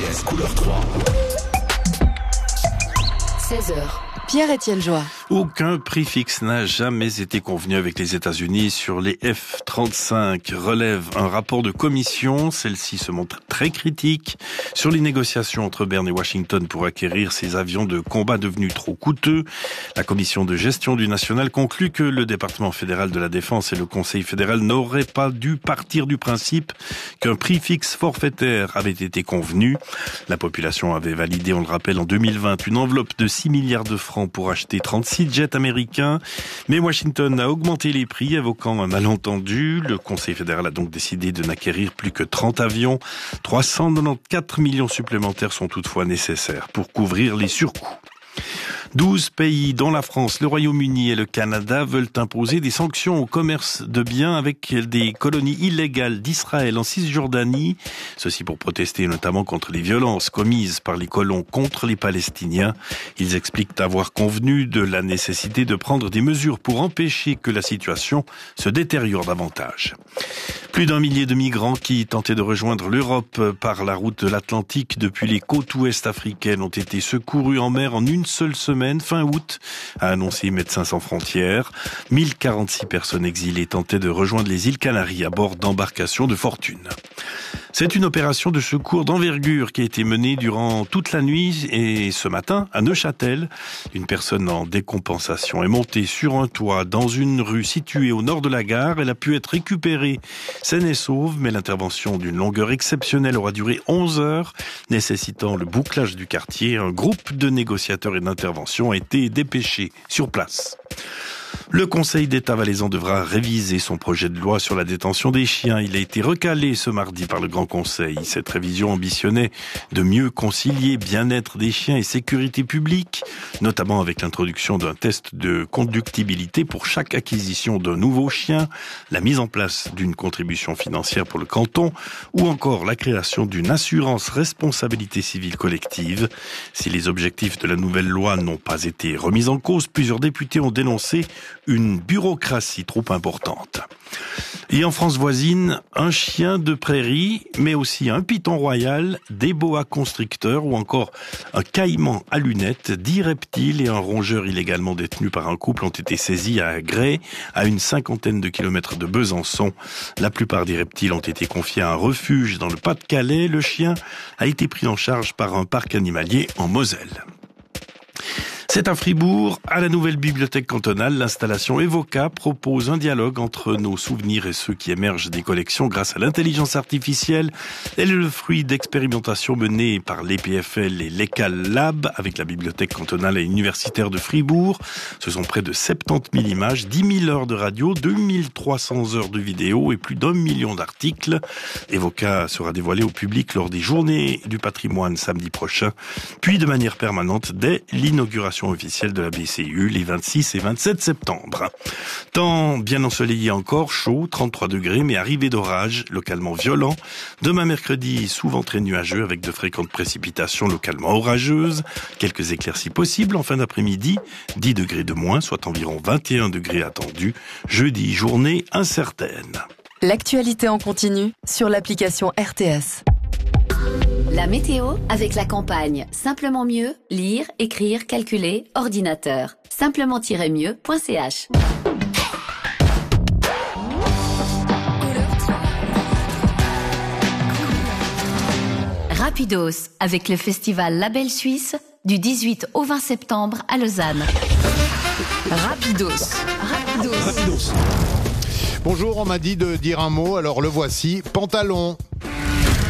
RTS couleur 3. 16h. Pierre-Étienne Joie. Aucun prix fixe n'a jamais été convenu avec les États-Unis sur les F-35, relève un rapport de commission. Celle-ci se montre très critique sur les négociations entre Berne et Washington pour acquérir ces avions de combat devenus trop coûteux. La commission de gestion du national conclut que le département fédéral de la défense et le conseil fédéral n'auraient pas dû partir du principe qu'un prix fixe forfaitaire avait été convenu. La population avait validé, on le rappelle, en 2020, une enveloppe de 6 milliards de francs pour acheter 36 jets américains. Mais Washington a augmenté les prix, évoquant un malentendu. Le Conseil fédéral a donc décidé de n'acquérir plus que 30 avions. 394 millions supplémentaires sont toutefois nécessaires pour couvrir les surcoûts. 12 pays, dont la France, le Royaume-Uni et le Canada, veulent imposer des sanctions au commerce de biens avec des colonies illégales d'Israël en Cisjordanie. Ceci pour protester notamment contre les violences commises par les colons contre les Palestiniens. Ils expliquent avoir convenu de la nécessité de prendre des mesures pour empêcher que la situation se détériore davantage. Plus d'1 millier de migrants qui tentaient de rejoindre l'Europe par la route de l'Atlantique depuis les côtes ouest africaines ont été secourus en mer en une seule semaine, fin août, a annoncé Médecins sans frontières. 1046 personnes exilées tentaient de rejoindre les îles Canaries à bord d'embarcations de fortune. C'est une opération de secours d'envergure qui a été menée durant toute la nuit et ce matin à Neuchâtel. Une personne en décompensation est montée sur un toit dans une rue située au nord de la gare. Elle a pu être récupérée saine et sauve, mais l'intervention d'une longueur exceptionnelle aura duré 11 heures, nécessitant le bouclage du quartier. Un groupe de négociateurs et d'intervention a été dépêché sur place. Le Conseil d'État valaisan devra réviser son projet de loi sur la détention des chiens. Il a été recalé ce mardi par le Grand Conseil. Cette révision ambitionnait de mieux concilier bien-être des chiens et sécurité publique, notamment avec l'introduction d'un test de conductibilité pour chaque acquisition d'un nouveau chien, la mise en place d'une contribution financière pour le canton ou encore la création d'une assurance responsabilité civile collective. Si les objectifs de la nouvelle loi n'ont pas été remis en cause, plusieurs députés ont dénoncé une bureaucratie trop importante. Et en France voisine, un chien de prairie, mais aussi un python royal, des boa constricteurs ou encore un caïman à lunettes, 10 reptiles et un rongeur illégalement détenus par un couple ont été saisis à Grès, à une 50aine de kilomètres de Besançon. La plupart des reptiles ont été confiés à un refuge dans le Pas-de-Calais. Le chien a été pris en charge par un parc animalier en Moselle. C'est à Fribourg, à la nouvelle bibliothèque cantonale, l'installation Evoca propose un dialogue entre nos souvenirs et ceux qui émergent des collections grâce à l'intelligence artificielle. Elle est le fruit d'expérimentations menées par l'EPFL et l'ECAL Lab avec la bibliothèque cantonale et universitaire de Fribourg. Ce sont près de 70 000 images, 10 000 heures de radio, 2300 heures de vidéo et plus d'1 million d'articles. Evoca sera dévoilé au public lors des journées du patrimoine samedi prochain, puis de manière permanente dès l'inauguration officielle de la BCU les 26 et 27 septembre. Temps bien ensoleillé encore, chaud, 33 degrés, mais arrivée d'orage, localement violent. Demain mercredi, souvent très nuageux avec de fréquentes précipitations localement orageuses. Quelques éclaircies possibles en fin d'après-midi. 10 degrés de moins, soit environ 21 degrés attendus. Jeudi, journée incertaine. L'actualité en continu sur l'application RTS. La météo avec la campagne Simplement mieux, lire, écrire, calculer, ordinateur. Simplement-mieux.ch. Rapidos avec le festival Label Suisse du 18 au 20 septembre à Lausanne. Rapidos. Bonjour, on m'a dit de dire un mot, alors le voici, pantalon.